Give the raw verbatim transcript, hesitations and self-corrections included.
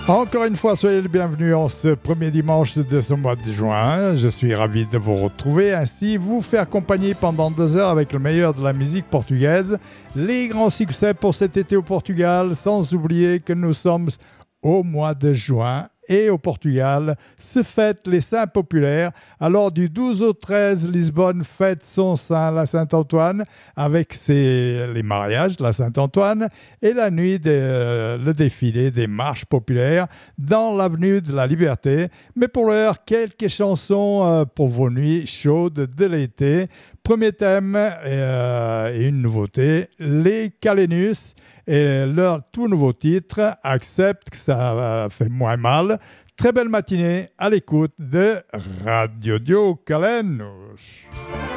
Encore une fois, soyez les bienvenus en ce premier dimanche de ce mois de juin. Je suis ravi de vous retrouver, ainsi vous faire compagnie pendant deux heures avec le meilleur de la musique portugaise, les grands succès pour cet été au Portugal, sans oublier que nous sommes au mois de juin. Et au Portugal se fêtent les saints populaires. Alors du douze au treize, Lisbonne fête son saint, la Saint-Antoine, avec ses, les mariages de la Saint-Antoine et la nuit, de, euh, le défilé des marches populaires dans l'avenue de la Liberté. Mais pour l'heure, quelques chansons euh, pour vos nuits chaudes de l'été. Premier thème euh, et une nouveauté, les Calenus. Et leur tout nouveau titre, Accepte, que ça fait moins mal. Très belle matinée à l'écoute de Radio Dio Calenus.